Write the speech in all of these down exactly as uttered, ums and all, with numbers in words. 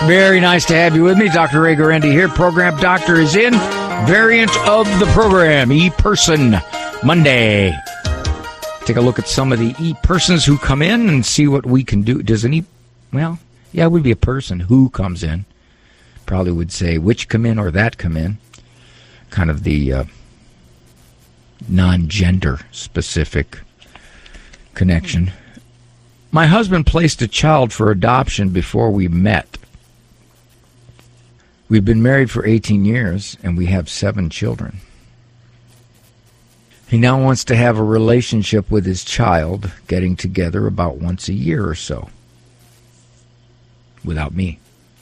Very nice to have you with me. Doctor Ray Guarendi here. Program Doctor is in. Variant of the program, E-Person Monday. Take a look at some of the E-Persons who come in and see what we can do. Does an E... Well, yeah, it would be a person who comes in. Probably would say which come in or that come in. Kind of the uh, non-gender specific connection. My husband placed a child for adoption before we met. We've been married for eighteen years, and we have seven children. He now wants to have a relationship with his child, getting together about once a year or so. Without me.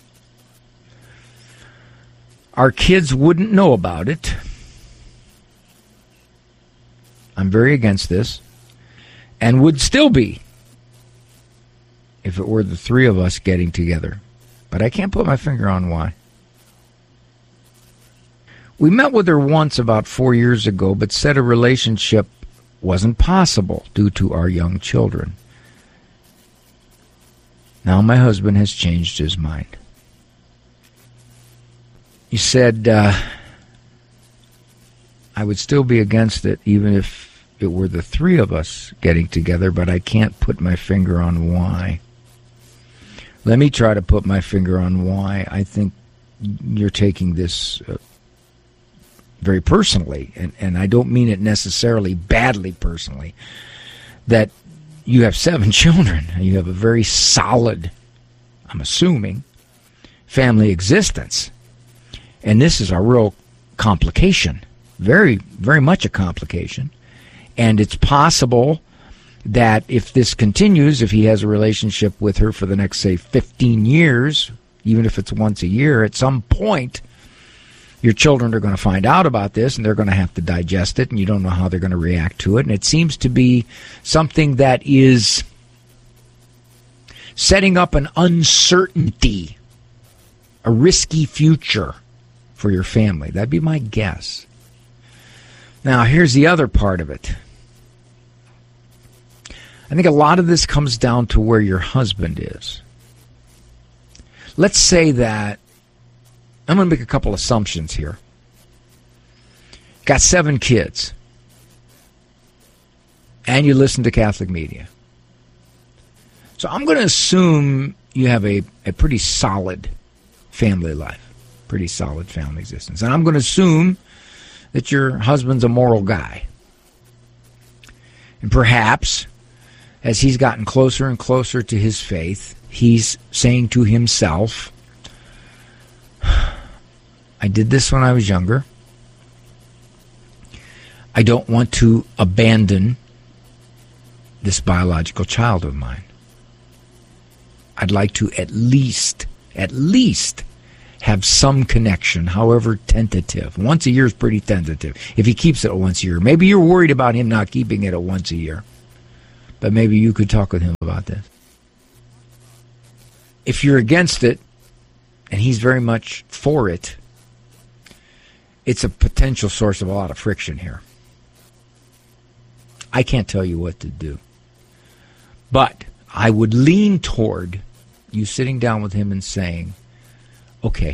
Our kids wouldn't know about it. I'm very against this, and would still be if it were the three of us getting together. But I can't put my finger on why. We met with her once about four years ago, but said a relationship wasn't possible due to our young children. Now my husband has changed his mind. He said, uh, I would still be against it even if it were the three of us getting together, but I can't put my finger on why. Let me try to put my finger on why. I think you're taking this uh, very personally, and, and I don't mean it necessarily badly personally, that you have seven children. You have a very solid, I'm assuming, family existence. And this is a real complication, very, very much a complication. And it's possible that if this continues, if he has a relationship with her for the next, say, fifteen years, even if it's once a year, at some point, your children are going to find out about this, and they're going to have to digest it, and you don't know how they're going to react to it. And it seems to be something that is setting up an uncertainty, a risky future for your family. That'd be my guess. Now, here's the other part of it. I think a lot of this comes down to where your husband is. Let's say that, I'm going to make a couple assumptions here. Got seven kids. And you listen to Catholic media. So I'm going to assume you have a, a pretty solid family life. Pretty solid family existence. And I'm going to assume that your husband's a moral guy. And perhaps, as he's gotten closer and closer to his faith, he's saying to himself, I did this when I was younger. I don't want to abandon this biological child of mine. I'd like to at least, at least have some connection, however tentative. Once a year is pretty tentative. If he keeps it at once a year. Maybe you're worried about him not keeping it at once a year. But maybe you could talk with him about this. If you're against it, and he's very much for it, it's a potential source of a lot of friction here. I can't tell you what to do. But I would lean toward you sitting down with him and saying, okay,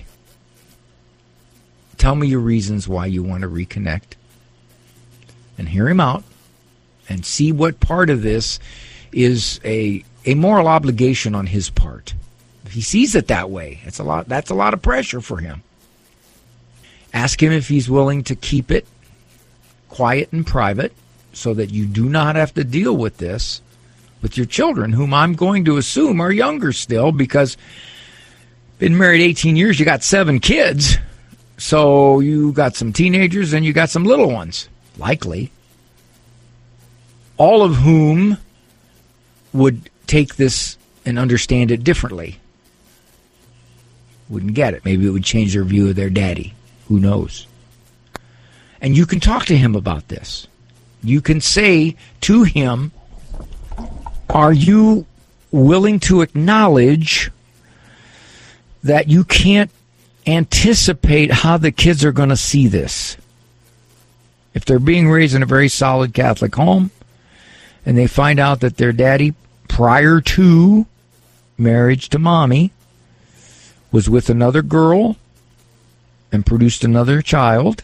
tell me your reasons why you want to reconnect. And hear him out and see what part of this is a, a moral obligation on his part. If he sees it that way, it's a lot, that's a lot of pressure for him. Ask him if he's willing to keep it quiet and private so that you do not have to deal with this with your children, whom I'm going to assume are younger still, because been married eighteen years, you got seven kids, so you got some teenagers and you got some little ones, likely, all of whom would take this and understand it differently. Wouldn't get it. Maybe it would change their view of their daddy. Who knows? And you can talk to him about this. You can say to him, are you willing to acknowledge that you can't anticipate how the kids are going to see this? If they're being raised in a very solid Catholic home and they find out that their daddy, prior to marriage to mommy, was with another girl and produced another child.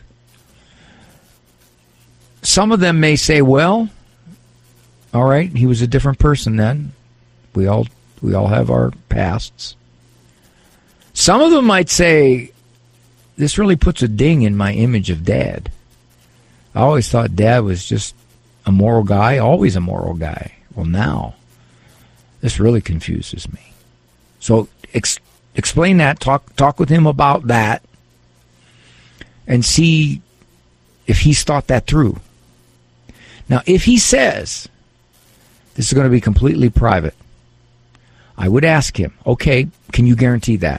Some of them may say, well, all right, he was a different person then. We all we all have our pasts. Some of them might say, this really puts a ding in my image of Dad. I always thought Dad was just a moral guy, always a moral guy. Well, now, this really confuses me. So ex- explain that, talk talk with him about that, and see if he's thought that through. Now, if he says, this is going to be completely private, I would ask him, okay, can you guarantee that?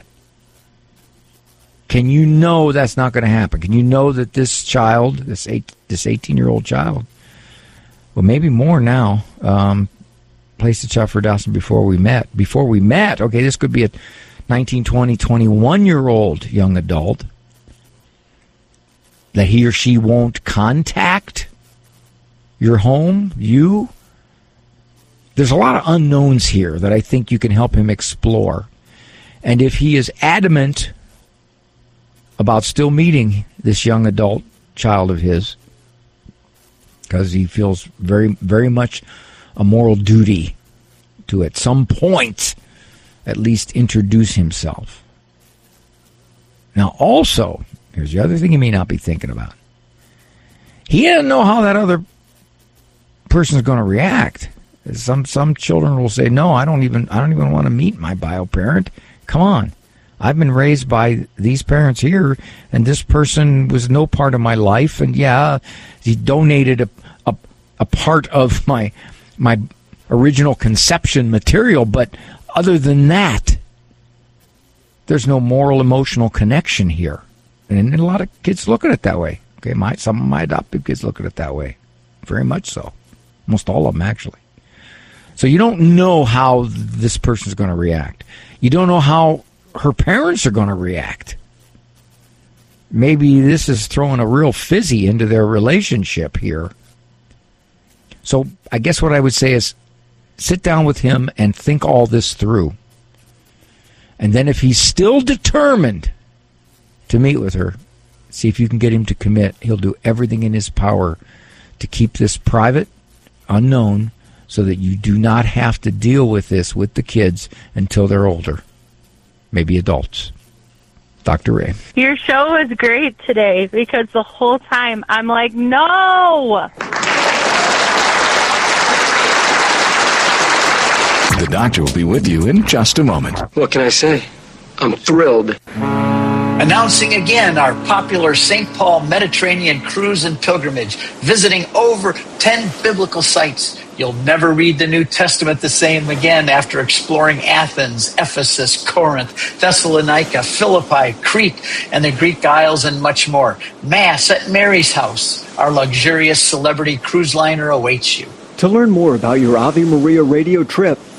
Can you know that's not going to happen? Can you know that this child, this eight, this eighteen-year-old child, well, maybe more now, um, placed a child for adoption before we met. Before we met, okay, this could be a nineteen, twenty, twenty-one-year-old young adult that he or she won't contact your home, you. There's a lot of unknowns here that I think you can help him explore. And if he is adamant about still meeting this young adult child of his, because he feels very, very much a moral duty to at some point at least introduce himself. Now also, here's the other thing he may not be thinking about. He doesn't know how that other person's going to react. Some some children will say, no, I don't even I don't even want to meet my bio parent. Come on. I've been raised by these parents here, and this person was no part of my life, and yeah, he donated a a, a part of my my original conception material, but other than that, there's no moral, emotional connection here. And a lot of kids look at it that way. Okay, my some of my adoptive kids look at it that way. Very much so. Almost all of them, actually. So you don't know how this person's going to react. You don't know how her parents are going to react. Maybe this is throwing a real fizzy into their relationship here. So I guess what I would say is sit down with him and think all this through. And then if he's still determined to meet with her, see if you can get him to commit. He'll do everything in his power to keep this private, unknown, so that you do not have to deal with this with the kids until they're older, maybe adults. Doctor Ray. Your show was great today because the whole time I'm like, no! The doctor will be with you in just a moment. What can I say? I'm thrilled. Announcing again our popular Saint Paul Mediterranean cruise and pilgrimage, visiting over ten biblical sites. You'll never read the New Testament the same again after exploring Athens, Ephesus, Corinth, Thessalonica, Philippi, Crete, and the Greek Isles, and much more. Mass at Mary's house. Our luxurious celebrity cruise liner awaits you. To learn more about your Ave Maria radio trip,